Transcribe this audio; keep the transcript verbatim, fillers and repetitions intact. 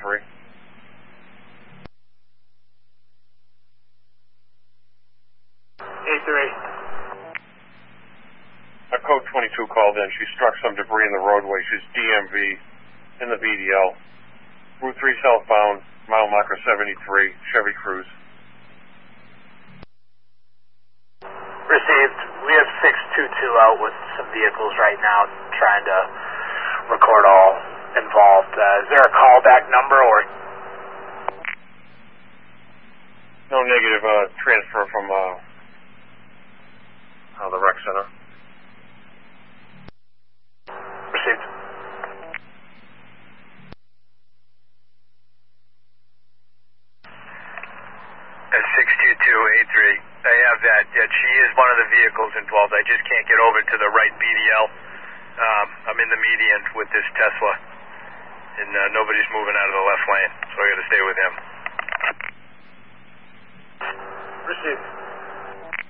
three. A three. A code twenty-two called in. She struck some debris in the roadway. She's D M V in the B D L. Route three southbound, mile marker seventy-three, Chevy Cruze. Received. We have six two two out with some vehicles right now trying to record all involved. Uh, is there a callback number or? No negative uh, transfer from uh, uh, the rec center. Received. six two two A three. I have that. Yeah, she is one of the vehicles involved. I just can't get over to the right B D L. Um, I'm in the median with this Tesla, and uh, nobody's moving out of the left lane, so I got to stay with him. Received.